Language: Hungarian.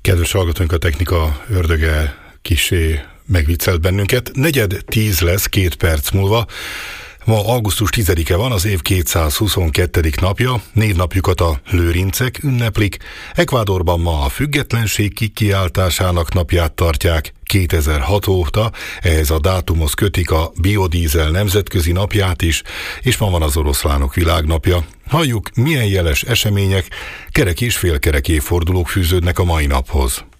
Kedves hallgatóink, a technika ördöge kissé megviccelt bennünket. 9:10 lesz 2 perc múlva. Ma augusztus 10-e van, az év 222. napja, névnapjukat a lőrincek ünneplik. Ecuadorban ma a függetlenség kikiáltásának napját tartják 2006 óta, ehhez a dátumhoz kötik a biodízel nemzetközi napját is, és ma van az oroszlánok világnapja. Halljuk, milyen jeles események, kerek és félkerek évfordulók fűződnek a mai naphoz.